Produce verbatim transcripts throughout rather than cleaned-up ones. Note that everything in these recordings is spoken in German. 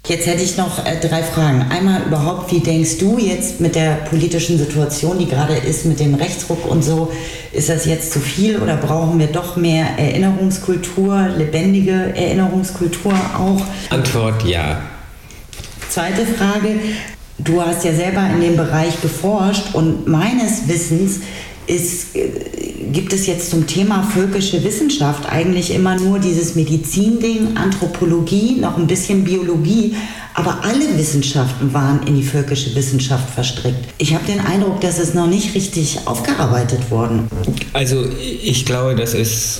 Jetzt hätte ich noch äh, drei Fragen. Einmal überhaupt, wie denkst du jetzt mit der politischen Situation, die gerade ist, mit dem Rechtsruck und so, ist das jetzt zu viel oder brauchen wir doch mehr Erinnerungskultur, lebendige Erinnerungskultur auch? Antwort ja. Zweite Frage, du hast ja selber in dem Bereich geforscht und meines Wissens ist, gibt es jetzt zum Thema völkische Wissenschaft eigentlich immer nur dieses Medizinding, Anthropologie, noch ein bisschen Biologie, aber alle Wissenschaften waren in die völkische Wissenschaft verstrickt. Ich habe den Eindruck, dass es noch nicht richtig aufgearbeitet worden. Also ich glaube, das ist...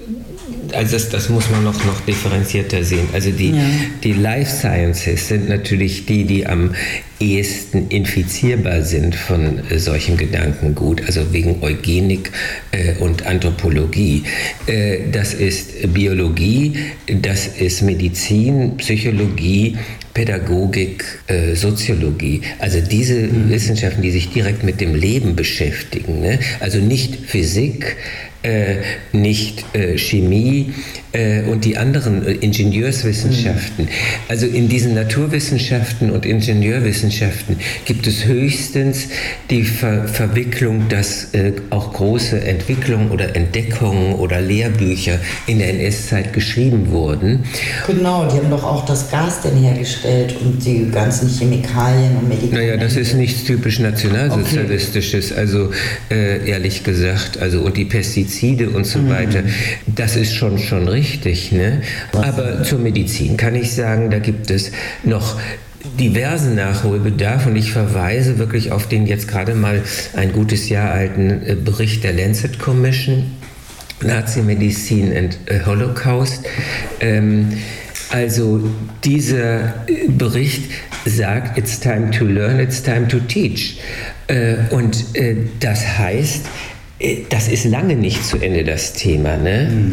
Also das, das muss man noch, noch differenzierter sehen. Also die, ja. die Life Sciences sind natürlich die, die am ehesten infizierbar sind von äh, solchem Gedankengut, also wegen Eugenik äh, und Anthropologie. Äh, das ist Biologie, das ist Medizin, Psychologie, Pädagogik, äh, Soziologie. Also diese mhm. Wissenschaften, die sich direkt mit dem Leben beschäftigen. Ne? Also nicht Physik, Äh, nicht äh, Chemie äh, und die anderen äh, Ingenieurswissenschaften. Mhm. Also in diesen Naturwissenschaften und Ingenieurwissenschaften gibt es höchstens die Ver- Verwicklung, dass äh, auch große Entwicklungen oder Entdeckungen oder Lehrbücher in der N S-Zeit geschrieben wurden. Genau, die haben doch auch das Gas denn hergestellt und die ganzen Chemikalien und Medikamente. Naja, das ist nichts typisch nationalsozialistisches, okay. also äh, ehrlich gesagt, also und die Pestizide und so mhm. weiter, das ist schon, schon richtig. Ne? Aber zur Medizin kann ich sagen, da gibt es noch diversen Nachholbedarf und ich verweise wirklich auf den jetzt gerade mal ein gutes Jahr alten Bericht der Lancet Commission, Nazi-Medizin and Holocaust. Ähm, also dieser Bericht sagt, it's time to learn, it's time to teach. Äh, und äh, das heißt, das ist lange nicht zu Ende, das Thema. Ne? Mhm.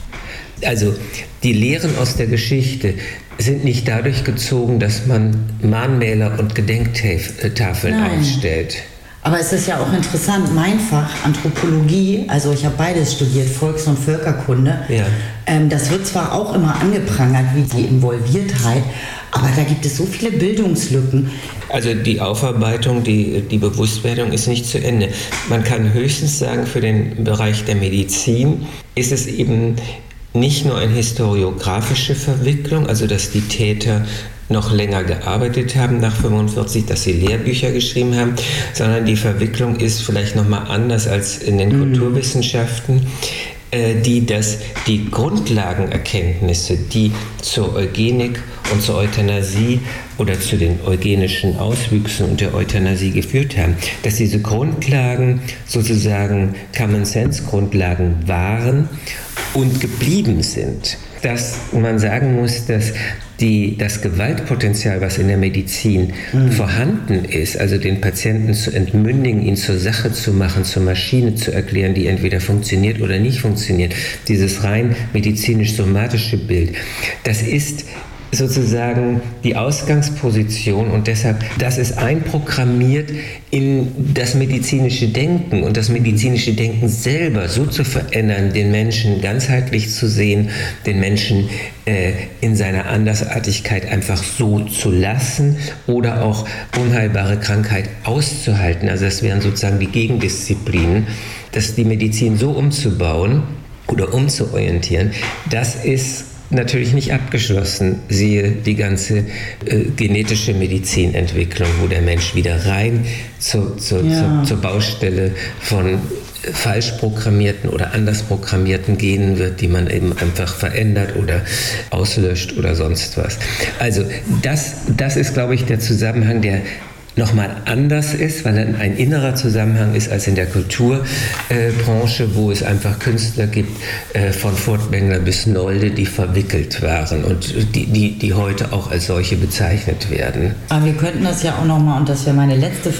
Also die Lehren aus der Geschichte sind nicht dadurch gezogen, dass man Mahnmäler und Gedenktafeln Nein. aufstellt. Aber es ist ja auch interessant, mein Fach, Anthropologie, also ich habe beides studiert, Volks- und Völkerkunde, ja. ähm, das wird zwar auch immer angeprangert, wie die Involviertheit, aber da gibt es so viele Bildungslücken. Also die Aufarbeitung, die, die Bewusstwerdung ist nicht zu Ende. Man kann höchstens sagen, für den Bereich der Medizin ist es eben nicht nur eine historiografische Verwicklung, also dass die Täter noch länger gearbeitet haben nach fünfundvierzig, dass sie Lehrbücher geschrieben haben, sondern die Verwicklung ist vielleicht nochmal anders als in den mhm. Kulturwissenschaften, die das, die Grundlagenerkenntnisse, die zur Eugenik und zur Euthanasie oder zu den eugenischen Auswüchsen und der Euthanasie geführt haben, dass diese Grundlagen sozusagen Common-Sense-Grundlagen waren und geblieben sind. Dass man sagen muss, dass die, das Gewaltpotenzial, was in der Medizin mhm. vorhanden ist, also den Patienten zu entmündigen, ihn zur Sache zu machen, zur Maschine zu erklären, die entweder funktioniert oder nicht funktioniert, dieses rein medizinisch-somatische Bild, das ist sozusagen die Ausgangsposition und deshalb, das ist einprogrammiert in das medizinische Denken und das medizinische Denken selber so zu verändern, den Menschen ganzheitlich zu sehen, den Menschen äh, in seiner Andersartigkeit einfach so zu lassen oder auch unheilbare Krankheit auszuhalten. Also das wären sozusagen die Gegendisziplinen, dass die Medizin so umzubauen oder umzuorientieren, das ist natürlich nicht abgeschlossen. Siehe die ganze äh, genetische Medizinentwicklung, wo der Mensch wieder rein zu, zu, ja. zu, zur Baustelle von äh, falsch programmierten oder anders programmierten Genen wird, die man eben einfach verändert oder auslöscht oder sonst was. Also das, das ist, glaube ich, der Zusammenhang, der nochmal anders ist, weil er ein innerer Zusammenhang ist als in der Kulturbranche, äh, wo es einfach Künstler gibt, äh, von Furtwängler bis Nolde, die verwickelt waren und die, die, die heute auch als solche bezeichnet werden. Aber wir könnten das ja auch nochmal, und das wäre meine letzte